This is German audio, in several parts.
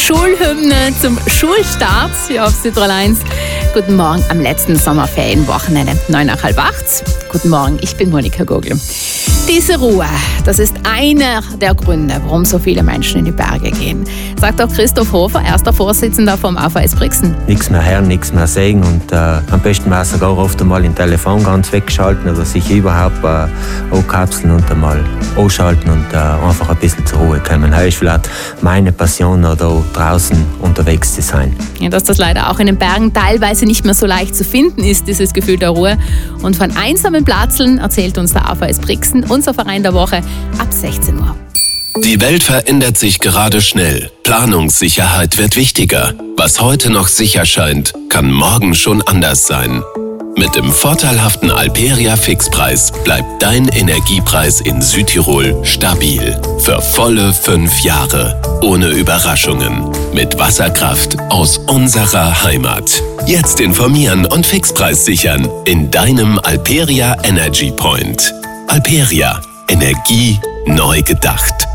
Schulhymne zum Schulstart hier auf Südtirol 1. Guten Morgen am letzten Sommerferienwochenende, 7:45. Guten Morgen, ich bin Monika Gogl. Diese Ruhe, das ist einer der Gründe, warum so viele Menschen in die Berge gehen, sagt auch Christoph Hofer, erster Vorsitzender vom AVS Brixen. Nichts mehr hören, nichts mehr sehen und am besten wäre sogar oft einmal im Telefon ganz wegschalten oder sich überhaupt abkapseln und einmal ausschalten und einfach ein bisschen zur Ruhe kommen. Das ist vielleicht meine Passion, da draußen unterwegs zu sein. Ja, dass das leider auch in den Bergen teilweise nicht mehr so leicht zu finden ist, dieses Gefühl der Ruhe. Und von einsamen Platzeln erzählt uns der AVS Brixen, unser Verein der Woche, ab 16 Uhr. Die Welt verändert sich gerade schnell. Planungssicherheit wird wichtiger. Was heute noch sicher scheint, kann morgen schon anders sein. Mit dem vorteilhaften Alperia Fixpreis bleibt dein Energiepreis in Südtirol stabil. Für volle 5 Jahre. Ohne Überraschungen. Mit Wasserkraft aus unserer Heimat. Jetzt informieren und Fixpreis sichern in deinem Alperia Energy Point. Alperia. Energie neu gedacht.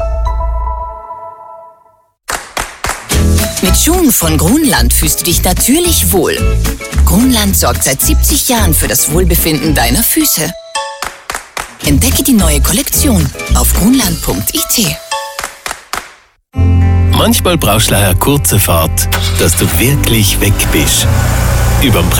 Mit Schuhen von Grunland fühlst du dich natürlich wohl. Grunland sorgt seit 70 Jahren für das Wohlbefinden deiner Füße. Entdecke die neue Kollektion auf grunland.it. Manchmal brauchst du eine kurze Fahrt, dass du wirklich weg bist. Überm